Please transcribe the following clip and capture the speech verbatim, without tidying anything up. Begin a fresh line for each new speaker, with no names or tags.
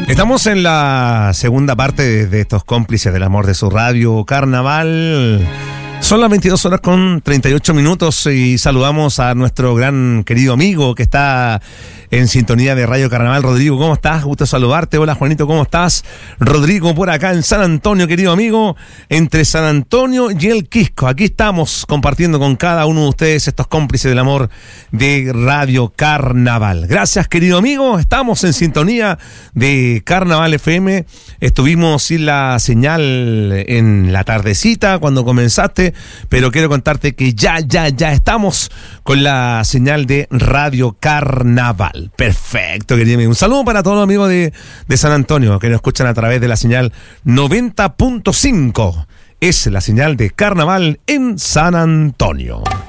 Estamos en la segunda parte de, de estos cómplices del amor de su radio Carnaval. Son las veintidós horas con treinta y ocho minutos y saludamos a nuestro gran querido amigo que está en sintonía de Radio Carnaval. Rodrigo, ¿cómo estás? Gusto saludarte. Hola, Juanito, ¿cómo estás? Rodrigo, por acá en San Antonio, querido amigo, entre San Antonio y el Quisco. Aquí estamos compartiendo con cada uno de ustedes estos cómplices del amor de Radio Carnaval. Gracias, querido amigo. Estamos en sintonía de Carnaval F M. Estuvimos sin la señal en la tardecita cuando comenzaste, pero quiero contarte que ya, ya, ya estamos con la señal de Radio Carnaval. Perfecto, querido amigo. Un saludo para todos los amigos de, de San Antonio que nos escuchan a través de la señal noventa punto cinco. Es la señal de Carnaval en San Antonio.